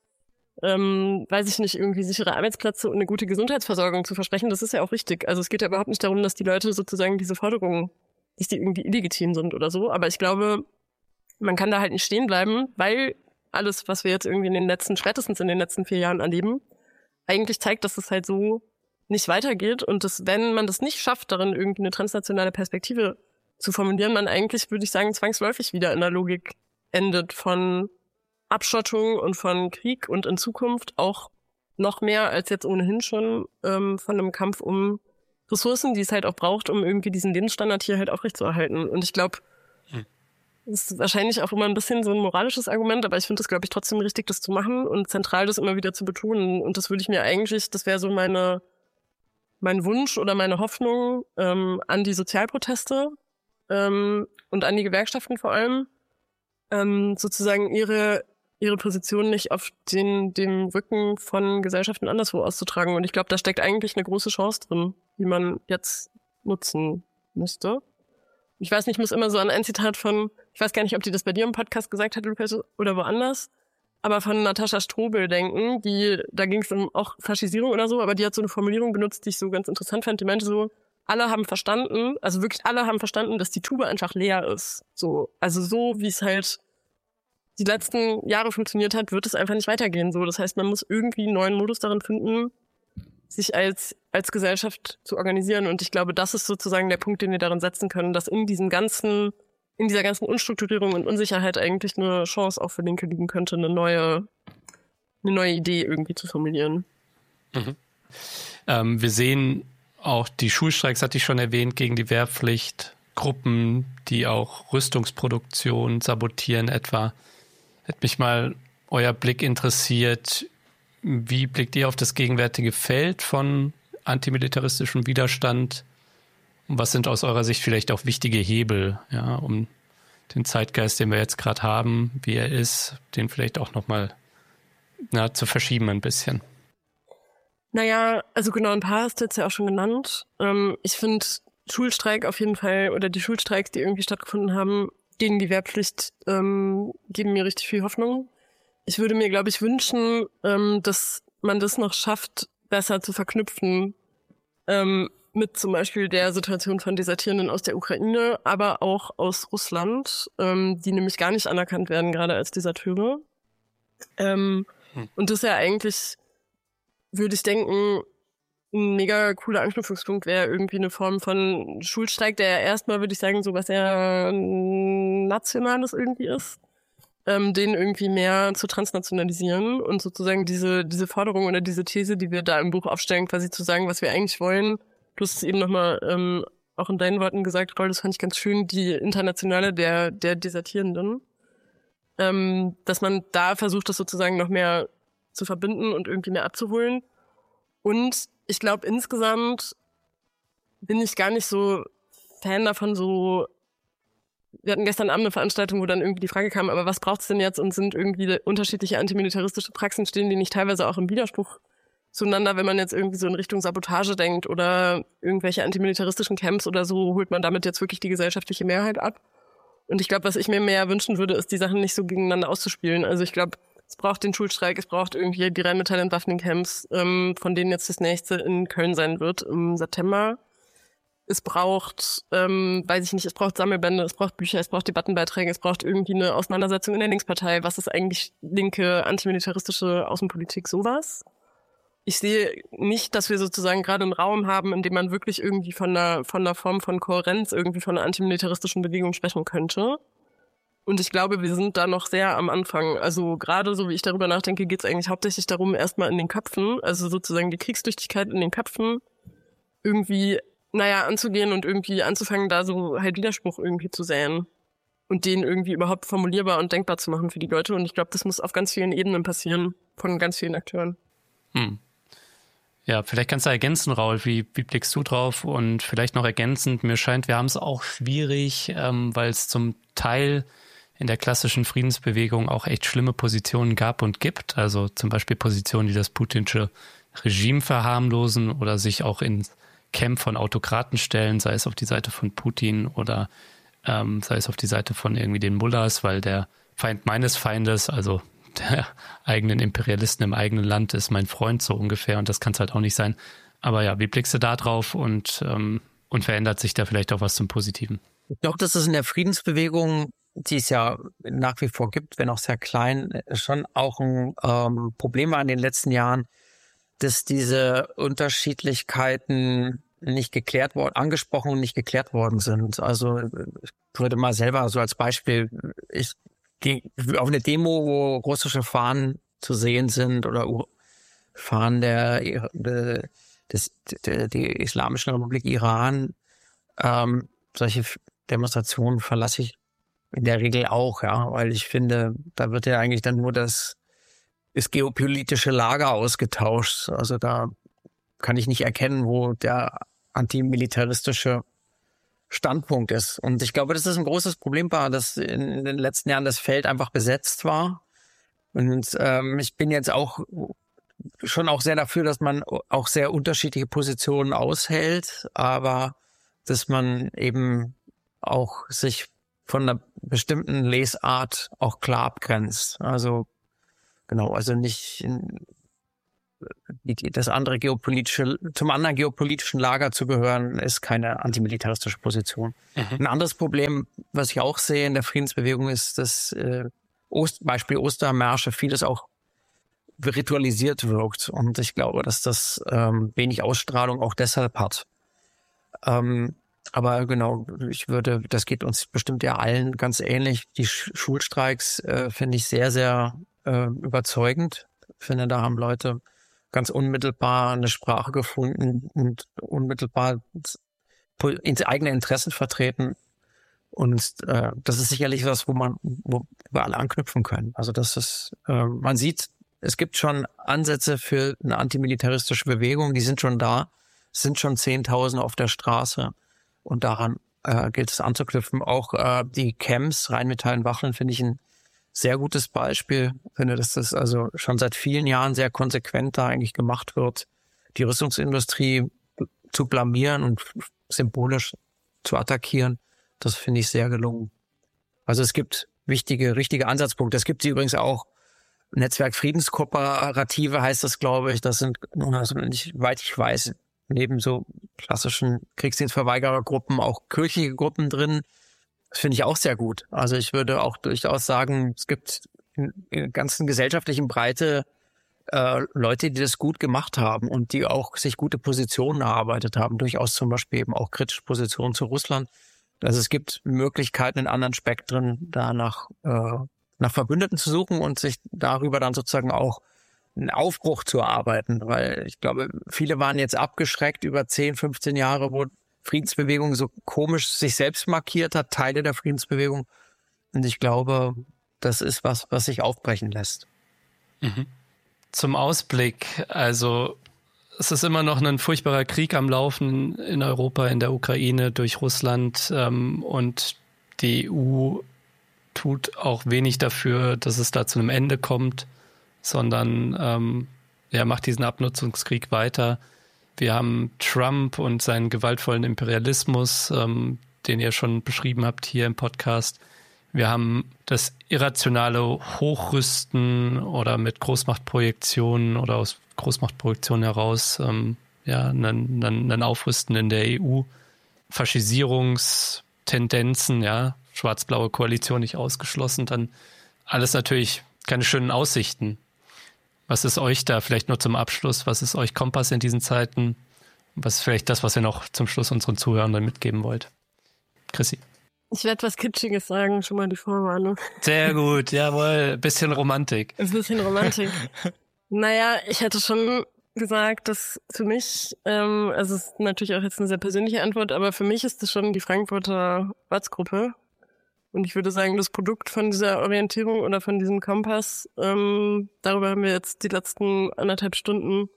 weiß ich nicht, irgendwie sichere Arbeitsplätze und eine gute Gesundheitsversorgung zu versprechen, das ist ja auch richtig. Also es geht ja überhaupt nicht darum, dass die Leute sozusagen diese Forderungen, dass die irgendwie illegitim sind oder so. Aber ich glaube, man kann da halt nicht stehen bleiben, weil alles, was wir jetzt irgendwie spätestens in den letzten 4 Jahren erleben, eigentlich zeigt, dass es halt so nicht weitergeht und dass, wenn man das nicht schafft, darin irgendwie eine transnationale Perspektive zu formulieren, man eigentlich, würde ich sagen, zwangsläufig wieder in der Logik endet von Abschottung und von Krieg und in Zukunft auch noch mehr als jetzt ohnehin schon von einem Kampf um Ressourcen, die es halt auch braucht, um irgendwie diesen Lebensstandard hier halt aufrechtzuerhalten. Und ich glaube, das ist wahrscheinlich auch immer ein bisschen so ein moralisches Argument, aber ich finde es, glaube ich, trotzdem richtig, das zu machen und zentral das immer wieder zu betonen. Und das würde ich mir eigentlich, das wäre so mein Wunsch oder meine Hoffnung an die Sozialproteste und an die Gewerkschaften vor allem, sozusagen ihre ihre Position nicht auf dem Rücken von Gesellschaften anderswo auszutragen. Und ich glaube, da steckt eigentlich eine große Chance drin, die man jetzt nutzen müsste. Ich weiß nicht, ich muss immer so an ein Zitat von, ich weiß gar nicht, ob die das bei dir im Podcast gesagt hat oder woanders, aber von Natascha Strobel denken, da ging es um auch Faschisierung oder so, aber die hat so eine Formulierung benutzt, die ich so ganz interessant fand. Die meinte so, alle haben verstanden, also wirklich alle haben verstanden, dass die Tube einfach leer ist. So, also so, wie es halt die letzten Jahre funktioniert hat, wird es einfach nicht weitergehen. So, das heißt, man muss irgendwie einen neuen Modus darin finden, sich als Gesellschaft zu organisieren. Und ich glaube, das ist sozusagen der Punkt, den wir darin setzen können, dass in dieser ganzen Unstrukturierung und Unsicherheit eigentlich eine Chance auch für Linke liegen könnte, eine neue Idee irgendwie zu formulieren. Mhm. Wir sehen auch die Schulstreiks, hatte ich schon erwähnt, gegen die Wehrpflicht, Gruppen, die auch Rüstungsproduktion sabotieren etwa. Hätte mich mal euer Blick interessiert. Wie blickt ihr auf das gegenwärtige Feld von antimilitaristischem Widerstand? Und was sind aus eurer Sicht vielleicht auch wichtige Hebel, ja, um den Zeitgeist, den wir jetzt gerade haben, wie er ist, den vielleicht auch nochmal zu verschieben ein bisschen? Naja, also genau, ein paar hast du jetzt ja auch schon genannt. Ich finde Schulstreik auf jeden Fall, oder die Schulstreiks, die irgendwie stattgefunden haben, gegen die Wehrpflicht, geben mir richtig viel Hoffnung. Ich würde mir, glaube ich, wünschen, dass man das noch schafft, besser zu verknüpfen mit zum Beispiel der Situation von Desertierenden aus der Ukraine, aber auch aus Russland, die nämlich gar nicht anerkannt werden, gerade als Deserteure. Und das ist ja eigentlich, würde ich denken, ein mega cooler Anknüpfungspunkt wäre irgendwie eine Form von Schulstreik, der ja erstmal, würde ich sagen, so was eher Nationales irgendwie ist, den irgendwie mehr zu transnationalisieren und sozusagen diese Forderung oder diese These, die wir da im Buch aufstellen, quasi zu sagen, was wir eigentlich wollen. Du hast es eben nochmal auch in deinen Worten gesagt, Roll, das fand ich ganz schön, die Internationale der Desertierenden, dass man da versucht, das sozusagen noch mehr zu verbinden und irgendwie mehr abzuholen. Und ich glaube, insgesamt bin ich gar nicht so Fan davon, so, wir hatten gestern Abend eine Veranstaltung, wo dann irgendwie die Frage kam, aber was braucht's denn jetzt und sind irgendwie unterschiedliche antimilitaristische Praxen, stehen die nicht teilweise auch im Widerspruch zueinander, wenn man jetzt irgendwie so in Richtung Sabotage denkt oder irgendwelche antimilitaristischen Camps oder so, holt man damit jetzt wirklich die gesellschaftliche Mehrheit ab. Und ich glaube, was ich mir mehr wünschen würde, ist, die Sachen nicht so gegeneinander auszuspielen. Also ich glaube, es braucht den Schulstreik, es braucht irgendwie die Rheinmetall-Entwaffnungscamps, von denen jetzt das nächste in Köln sein wird im September. Es braucht, weiß ich nicht, es braucht Sammelbände, es braucht Bücher, es braucht Debattenbeiträge, es braucht irgendwie eine Auseinandersetzung in der Linkspartei. Was ist eigentlich linke, antimilitaristische Außenpolitik, sowas? Ich sehe nicht, dass wir sozusagen gerade einen Raum haben, in dem man wirklich irgendwie von einer Form von Kohärenz, irgendwie von einer antimilitaristischen Bewegung sprechen könnte. Und ich glaube, wir sind da noch sehr am Anfang. Also gerade so, wie ich darüber nachdenke, geht es eigentlich hauptsächlich darum, erstmal in den Köpfen, also sozusagen die Kriegstüchtigkeit in den Köpfen irgendwie, anzugehen und irgendwie anzufangen, da so halt Widerspruch irgendwie zu säen und den irgendwie überhaupt formulierbar und denkbar zu machen für die Leute. Und ich glaube, das muss auf ganz vielen Ebenen passieren, von ganz vielen Akteuren. Ja, vielleicht kannst du ergänzen, Raul, wie blickst du drauf? Und vielleicht noch ergänzend, mir scheint, wir haben es auch schwierig, weil es zum Teil in der klassischen Friedensbewegung auch echt schlimme Positionen gab und gibt. Also zum Beispiel Positionen, die das putinsche Regime verharmlosen oder sich auch ins Camp von Autokraten stellen, sei es auf die Seite von Putin oder sei es auf die Seite von irgendwie den Mullahs, weil der Feind meines Feindes, also der eigenen Imperialisten im eigenen Land, ist mein Freund so ungefähr, und das kann es halt auch nicht sein. Aber ja, wie blickst du da drauf und verändert sich da vielleicht auch was zum Positiven? Ich glaube, das ist in der Friedensbewegung, die es ja nach wie vor gibt, wenn auch sehr klein, schon auch ein Problem war in den letzten Jahren, dass diese Unterschiedlichkeiten nicht geklärt worden, angesprochen und nicht geklärt worden sind. Also ich würde mal selber so als Beispiel, ich gehe auf eine Demo, wo russische Fahnen zu sehen sind oder Fahnen der Islamischen Republik Iran, solche Demonstrationen verlasse ich in der Regel auch, ja, weil ich finde, da wird ja eigentlich dann nur das geopolitische Lager ausgetauscht. Also da kann ich nicht erkennen, wo der antimilitaristische Standpunkt ist. Und ich glaube, dass das ein großes Problem war, dass in den letzten Jahren das Feld einfach besetzt war Und ich bin jetzt auch schon auch sehr dafür, dass man auch sehr unterschiedliche Positionen aushält, aber dass man eben auch sich von einer bestimmten Lesart auch klar abgrenzt. Also genau, also nicht das andere zum anderen geopolitischen Lager zu gehören, ist keine antimilitaristische Position. Ein anderes Problem, was ich auch sehe in der Friedensbewegung, ist, dass Beispiel Ostermärsche vieles auch ritualisiert wirkt. Und ich glaube, dass das wenig Ausstrahlung auch deshalb hat. Aber genau, das geht uns bestimmt ja allen ganz ähnlich. Die Schulstreiks finde ich sehr, sehr überzeugend. Ich finde, da haben Leute ganz unmittelbar eine Sprache gefunden und unmittelbar ins eigene Interessen vertreten. Und das ist sicherlich was, wo wir alle anknüpfen können. Also das ist, man sieht, es gibt schon Ansätze für eine antimilitaristische Bewegung, die sind schon da, es sind schon 10.000 auf der Straße und daran gilt es anzuknüpfen. Auch die Camps, Rheinmetall und Wacheln, finde ich ein sehr gutes Beispiel. Ich finde, dass das also schon seit vielen Jahren sehr konsequent da eigentlich gemacht wird, die Rüstungsindustrie zu blamieren und symbolisch zu attackieren. Das finde ich sehr gelungen. Also es gibt richtige Ansatzpunkte. Es gibt sie übrigens auch. Netzwerk Friedenskooperative heißt das, glaube ich. Das sind, also soweit ich weiß, neben so klassischen Kriegsdienstverweigerergruppen auch kirchliche Gruppen drin. Das finde ich auch sehr gut. Also ich würde auch durchaus sagen, es gibt in der ganzen gesellschaftlichen Breite Leute, die das gut gemacht haben und die auch sich gute Positionen erarbeitet haben. Durchaus zum Beispiel eben auch kritische Positionen zu Russland. Also es gibt Möglichkeiten in anderen Spektren, da nach Verbündeten zu suchen und sich darüber dann sozusagen auch einen Aufbruch zu erarbeiten. Weil ich glaube, viele waren jetzt abgeschreckt über 10, 15 Jahre, wo Friedensbewegung so komisch sich selbst markiert hat, Teile der Friedensbewegung. Und ich glaube, das ist was sich aufbrechen lässt. Zum Ausblick, also es ist immer noch ein furchtbarer Krieg am Laufen in Europa, in der Ukraine durch Russland und die EU tut auch wenig dafür, dass es da zu einem Ende kommt, sondern macht diesen Abnutzungskrieg weiter. Wir haben Trump und seinen gewaltvollen Imperialismus, den ihr schon beschrieben habt hier im Podcast. Wir haben das irrationale Hochrüsten oder mit Großmachtprojektionen oder aus Großmachtprojektionen heraus ein Aufrüsten in der EU. Faschisierungstendenzen, ja, schwarz-blaue Koalition nicht ausgeschlossen, dann alles natürlich keine schönen Aussichten. Was ist euch da vielleicht nur zum Abschluss? Was ist euch Kompass in diesen Zeiten? Was ist vielleicht das, was ihr noch zum Schluss unseren Zuhörern mitgeben wollt? Chrissy. Ich werde was Kitschiges sagen, schon mal die Vorwarnung. Sehr gut, jawohl. Bisschen Romantik. Ein bisschen Romantik. Naja, ich hätte schon gesagt, dass für mich, also es ist natürlich auch jetzt eine sehr persönliche Antwort, aber für mich ist das schon die Frankfurter Ortsgruppe. Und ich würde sagen, das Produkt von dieser Orientierung oder von diesem Kompass, darüber haben wir jetzt die letzten 1,5 Stunden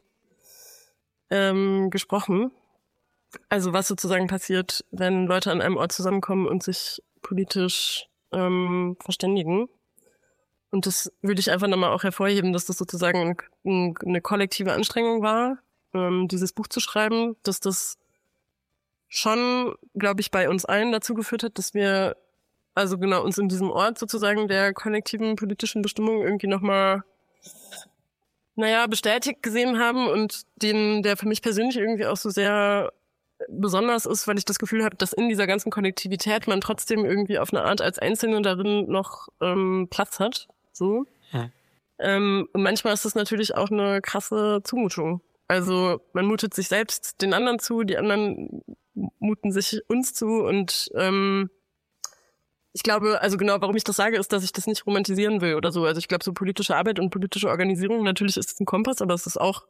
gesprochen. Also was sozusagen passiert, wenn Leute an einem Ort zusammenkommen und sich politisch verständigen. Und das würde ich einfach nochmal auch hervorheben, dass das sozusagen eine kollektive Anstrengung war, dieses Buch zu schreiben, dass das schon, glaube ich, bei uns allen dazu geführt hat, dass wir also genau uns in diesem Ort sozusagen der kollektiven politischen Bestimmung irgendwie nochmal, bestätigt gesehen haben und der für mich persönlich irgendwie auch so sehr besonders ist, weil ich das Gefühl habe, dass in dieser ganzen Kollektivität man trotzdem irgendwie auf eine Art als Einzelne darin noch Platz hat. So. Ja. Und manchmal ist das natürlich auch eine krasse Zumutung. Also man mutet sich selbst den anderen zu, die anderen muten sich uns zu und ich glaube, also genau, warum ich das sage, ist, dass ich das nicht romantisieren will oder so. Also ich glaube, so politische Arbeit und politische Organisierung, natürlich ist es ein Kompass, aber es ist auch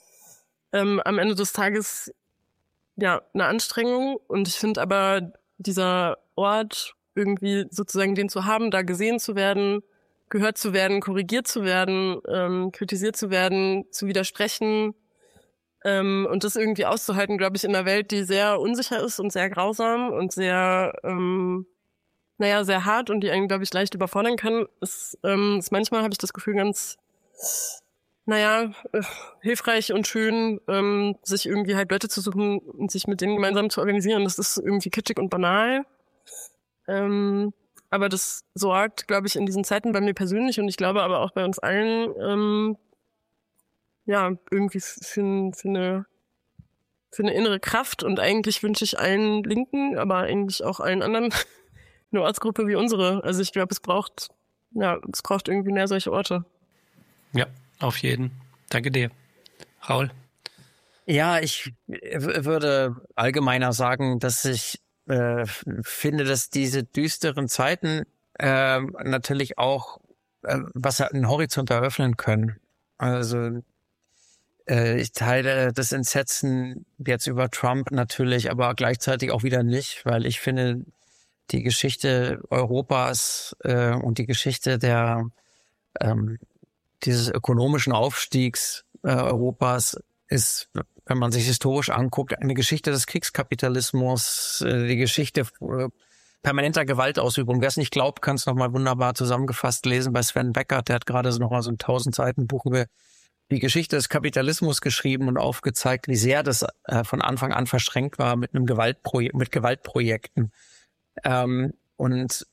am Ende des Tages ja eine Anstrengung. Und ich finde aber, dieser Ort irgendwie sozusagen den zu haben, da gesehen zu werden, gehört zu werden, korrigiert zu werden, kritisiert zu werden, zu widersprechen und das irgendwie auszuhalten, glaube ich, in einer Welt, die sehr unsicher ist und sehr grausam und sehr sehr hart und die einen, glaube ich, leicht überfordern kann, ist manchmal, habe ich das Gefühl, ganz, hilfreich und schön, sich irgendwie halt Leute zu suchen und sich mit denen gemeinsam zu organisieren. Das ist irgendwie kitschig und banal. Aber das sorgt, glaube ich, in diesen Zeiten bei mir persönlich und ich glaube aber auch bei uns allen, irgendwie für eine innere Kraft. Und eigentlich wünsche ich allen Linken, aber eigentlich auch allen anderen eine Ortsgruppe wie unsere. Also ich glaube, es braucht irgendwie mehr solche Orte. Ja, auf jeden. Danke dir. Raul? Ja, ich würde allgemeiner sagen, dass ich finde, dass diese düsteren Zeiten natürlich auch einen Horizont eröffnen können. Also ich teile das Entsetzen jetzt über Trump natürlich, aber gleichzeitig auch wieder nicht, weil ich finde, die Geschichte Europas und die Geschichte dieses ökonomischen Aufstiegs Europas ist, wenn man sich historisch anguckt, eine Geschichte des Kriegskapitalismus, die Geschichte permanenter Gewaltausübung. Wer es nicht glaubt, kann es nochmal wunderbar zusammengefasst lesen bei Sven Beckert. Der hat gerade nochmal so ein 1000 Seiten Buch über die Geschichte des Kapitalismus geschrieben und aufgezeigt, wie sehr das von Anfang an verschränkt war mit mit Gewaltprojekten. Und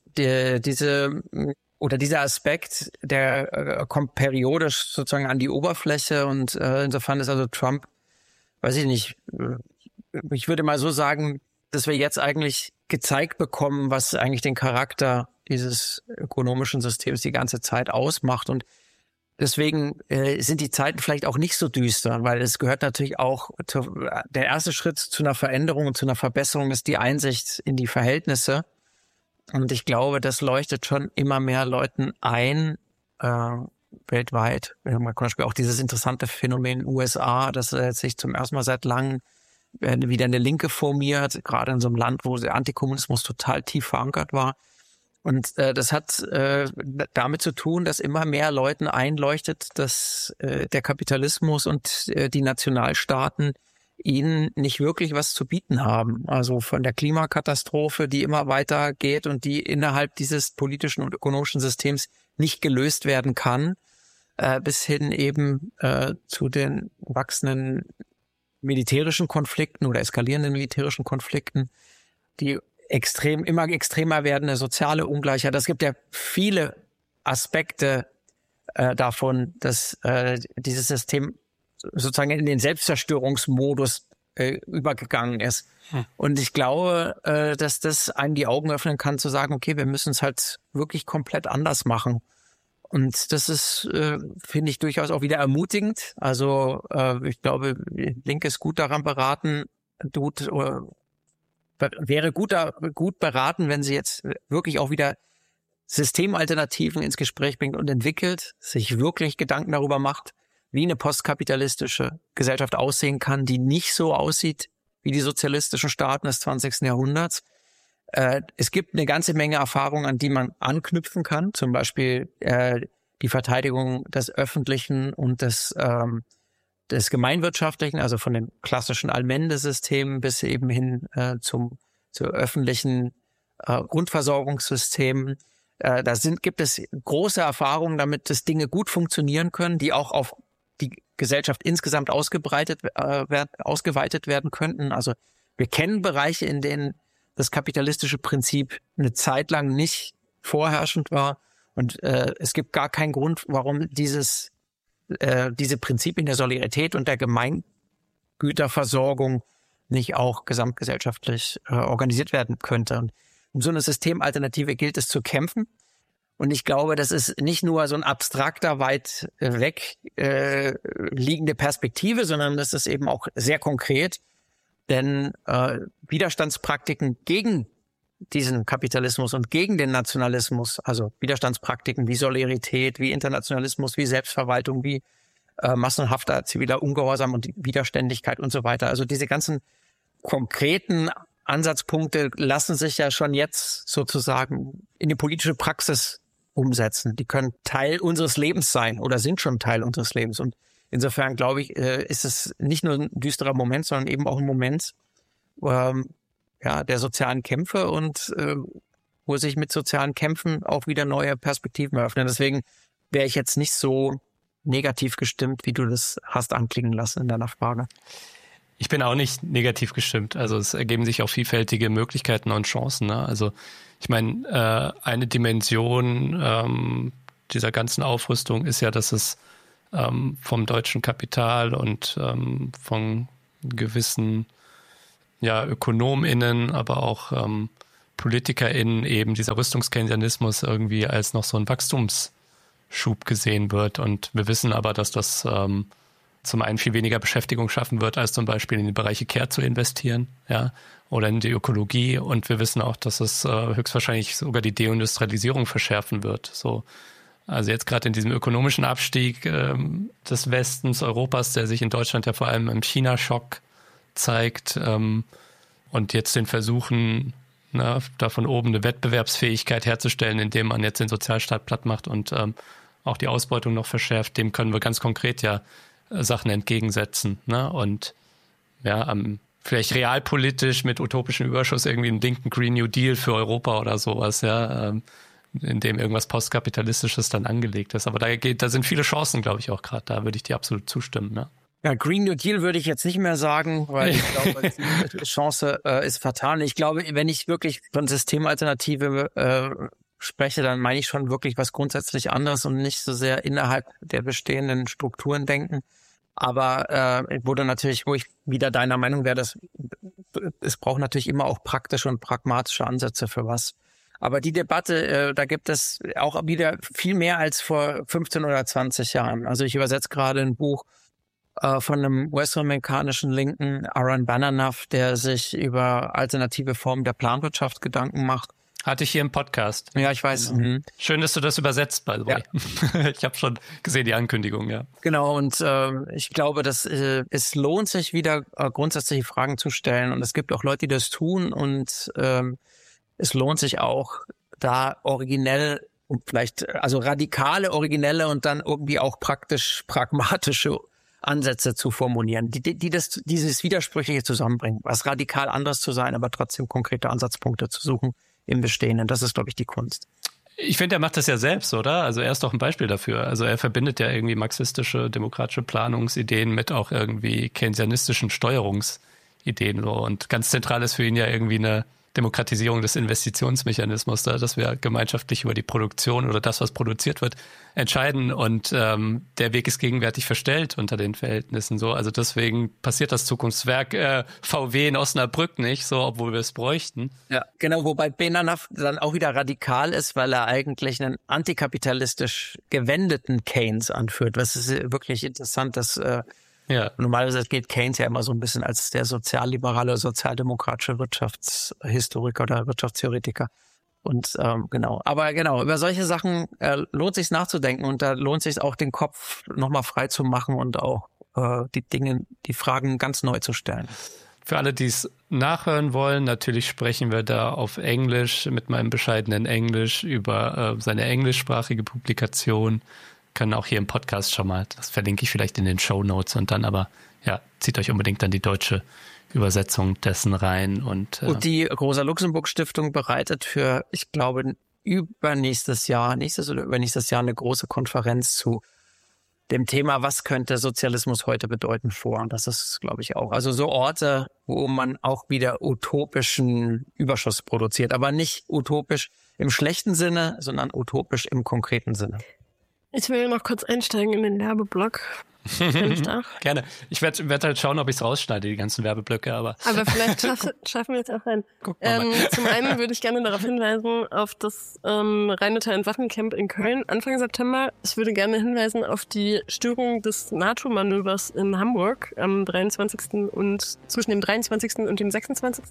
dieser Aspekt, der kommt periodisch sozusagen an die Oberfläche und insofern ist also Trump, weiß ich nicht, ich würde mal so sagen, dass wir jetzt eigentlich gezeigt bekommen, was eigentlich den Charakter dieses ökonomischen Systems die ganze Zeit ausmacht. Und deswegen sind die Zeiten vielleicht auch nicht so düster, weil es gehört natürlich auch, der erste Schritt zu einer Veränderung und zu einer Verbesserung ist die Einsicht in die Verhältnisse. Und ich glaube, das leuchtet schon immer mehr Leuten ein, weltweit. Wir haben zum Beispiel auch dieses interessante Phänomen in den USA, dass sich zum ersten Mal seit langem wieder eine Linke formiert, gerade in so einem Land, wo der Antikommunismus total tief verankert war. Und das hat damit zu tun, dass immer mehr Leuten einleuchtet, dass der Kapitalismus und die Nationalstaaten ihnen nicht wirklich was zu bieten haben. Also von der Klimakatastrophe, die immer weiter geht und die innerhalb dieses politischen und ökonomischen Systems nicht gelöst werden kann, bis hin eben zu den wachsenden militärischen Konflikten oder eskalierenden militärischen Konflikten, die immer extremer werdende soziale Ungleichheit. Es gibt ja viele Aspekte davon, dass dieses System sozusagen in den Selbstzerstörungsmodus übergegangen ist. Und ich glaube, dass das einem die Augen öffnen kann, zu sagen, okay, wir müssen es halt wirklich komplett anders machen. Und das ist, finde ich, durchaus auch wieder ermutigend. Also ich glaube, Linke ist gut daran beraten, wäre gut beraten, wenn sie jetzt wirklich auch wieder Systemalternativen ins Gespräch bringt und entwickelt, sich wirklich Gedanken darüber macht, wie eine postkapitalistische Gesellschaft aussehen kann, die nicht so aussieht wie die sozialistischen Staaten des 20. Jahrhunderts. Es gibt eine ganze Menge Erfahrungen, an die man anknüpfen kann, zum Beispiel die Verteidigung des Öffentlichen und des Gemeinwirtschaftlichen, also von dem klassischen Allmende-System bis eben hin zu öffentlichen Grundversorgungssystemen. Gibt es große Erfahrungen damit, dass Dinge gut funktionieren können, die auch auf die Gesellschaft insgesamt ausgeweitet werden könnten. Also wir kennen Bereiche, in denen das kapitalistische Prinzip eine Zeit lang nicht vorherrschend war. Und es gibt gar keinen Grund, warum diese Prinzipien der Solidarität und der Gemeingüterversorgung nicht auch gesamtgesellschaftlich organisiert werden könnte. Und um so eine Systemalternative gilt es zu kämpfen. Und ich glaube, das ist nicht nur so ein abstrakter, weit weg liegende Perspektive, sondern das ist eben auch sehr konkret. Denn Widerstandspraktiken gegen diesen Kapitalismus und gegen den Nationalismus, also Widerstandspraktiken wie Solidarität, wie Internationalismus, wie Selbstverwaltung, wie massenhafter ziviler Ungehorsam und Widerständigkeit und so weiter. Also diese ganzen konkreten Ansatzpunkte lassen sich ja schon jetzt sozusagen in die politische Praxis umsetzen. Die können Teil unseres Lebens sein oder sind schon Teil unseres Lebens. Und insofern, glaube ich, ist es nicht nur ein düsterer Moment, sondern eben auch ein Moment der sozialen Kämpfe und wo sich mit sozialen Kämpfen auch wieder neue Perspektiven eröffnen. Deswegen wäre ich jetzt nicht so negativ gestimmt, wie du das hast anklingen lassen in deiner Frage. Ich bin auch nicht negativ gestimmt. Also es ergeben sich auch vielfältige Möglichkeiten und Chancen. Ne? Also ich meine, eine Dimension dieser ganzen Aufrüstung ist ja, dass es vom deutschen Kapital und von gewissen ÖkonomInnen, aber auch PolitikerInnen eben dieser Rüstungskeynesianismus irgendwie als noch so ein Wachstumsschub gesehen wird. Und wir wissen aber, dass das zum einen viel weniger Beschäftigung schaffen wird, als zum Beispiel in die Bereiche Care zu investieren, ja, oder in die Ökologie. Und wir wissen auch, dass es höchstwahrscheinlich sogar die Deindustrialisierung verschärfen wird. So, also jetzt gerade in diesem ökonomischen Abstieg des Westens Europas, der sich in Deutschland ja vor allem im China-Schock zeigt, und jetzt den Versuchen, da von oben eine Wettbewerbsfähigkeit herzustellen, indem man jetzt den Sozialstaat platt macht und auch die Ausbeutung noch verschärft, dem können wir ganz konkret Sachen entgegensetzen. Ne? Und vielleicht realpolitisch mit utopischem Überschuss irgendwie einen linken Green New Deal für Europa oder sowas, in dem irgendwas Postkapitalistisches dann angelegt ist. Aber da sind viele Chancen, glaube ich, auch gerade. Da würde ich dir absolut zustimmen. Ja. Ja, Green New Deal würde ich jetzt nicht mehr sagen, weil ich glaube, die Chance ist fatal. Ich glaube, wenn ich wirklich von Systemalternative spreche, dann meine ich schon wirklich was grundsätzlich anderes und nicht so sehr innerhalb der bestehenden Strukturen denken. Aber wo ich wieder deiner Meinung wäre, es braucht natürlich immer auch praktische und pragmatische Ansätze für was. Aber die Debatte, da gibt es auch wieder viel mehr als vor 15 oder 20 Jahren. Also ich übersetze gerade ein Buch von einem US-amerikanischen Linken, Aaron Bananoff, der sich über alternative Formen der Planwirtschaft Gedanken macht. Hatte ich hier im Podcast. Ja, ich weiß. Genau. Mhm. Schön, dass du das übersetzt, by the way. Ja. Ich habe schon gesehen, die Ankündigung, ja. Genau, und ich glaube, dass es lohnt sich wieder grundsätzliche Fragen zu stellen. Und es gibt auch Leute, die das tun. Und es lohnt sich auch, da originell und vielleicht, also radikale, originelle und dann irgendwie auch praktisch pragmatische Ansätze zu formulieren, die dieses Widersprüchliche zusammenbringen, was radikal anders zu sein, aber trotzdem konkrete Ansatzpunkte zu suchen im Bestehenden. Das ist, glaube ich, die Kunst. Ich finde, er macht das ja selbst, oder? Also er ist doch ein Beispiel dafür. Also er verbindet ja irgendwie marxistische, demokratische Planungsideen mit auch irgendwie keynesianistischen Steuerungsideen. So. Und ganz zentral ist für ihn ja irgendwie eine Demokratisierung des Investitionsmechanismus, dass wir gemeinschaftlich über die Produktion oder das, was produziert wird, entscheiden. Und der Weg ist gegenwärtig verstellt unter den Verhältnissen. So, also deswegen passiert das Zukunftswerk VW in Osnabrück nicht, so, obwohl wir es bräuchten. Ja, genau, wobei Benanav dann auch wieder radikal ist, weil er eigentlich einen antikapitalistisch gewendeten Keynes anführt. Was ist wirklich interessant, dass normalerweise geht Keynes ja immer so ein bisschen als der sozialliberale, sozialdemokratische Wirtschaftshistoriker oder Wirtschaftstheoretiker. Und über solche Sachen lohnt sich nachzudenken und da lohnt sich auch den Kopf nochmal frei zu machen und auch die Fragen ganz neu zu stellen. Für alle, die es nachhören wollen, natürlich sprechen wir da auf Englisch mit meinem bescheidenen Englisch über seine englischsprachige Publikation. Können auch hier im Podcast schon mal, das verlinke ich vielleicht in den Shownotes und dann aber, zieht euch unbedingt dann die deutsche Übersetzung dessen rein. Und die Rosa-Luxemburg-Stiftung bereitet für, ich glaube, nächstes oder übernächstes Jahr eine große Konferenz zu dem Thema, was könnte Sozialismus heute bedeuten vor. Und das ist, glaube ich, auch. Also so Orte, wo man auch wieder utopischen Überschuss produziert, aber nicht utopisch im schlechten Sinne, sondern utopisch im konkreten Sinne. Ich will noch kurz einsteigen in den Werbeblock. Wenn ich darf. Gerne. Ich werd halt schauen, ob ich es rausschneide, die ganzen Werbeblöcke. Aber vielleicht schaffen wir es auch rein. Zum einen würde ich gerne darauf hinweisen, auf das Rheinmetall- und Waffencamp in Köln Anfang September. Ich würde gerne hinweisen auf die Störung des NATO-Manövers in Hamburg am 23. und zwischen dem 23. und dem 26.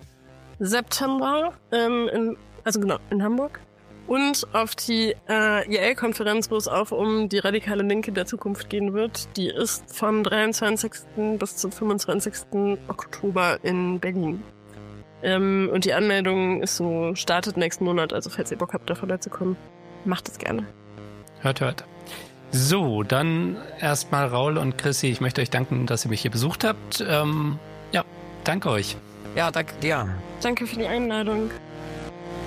September. In Hamburg. Und auf die IL-Konferenz, wo es auch um die radikale Linke der Zukunft gehen wird. Die ist vom 23. bis zum 25. Oktober in Berlin. Und die Anmeldung startet nächsten Monat. Also falls ihr Bock habt, da vorbeizukommen, macht es gerne. Hört. So, dann erstmal Raul und Chrissy. Ich möchte euch danken, dass ihr mich hier besucht habt. Danke euch. Ja, danke dir. Danke für die Einladung.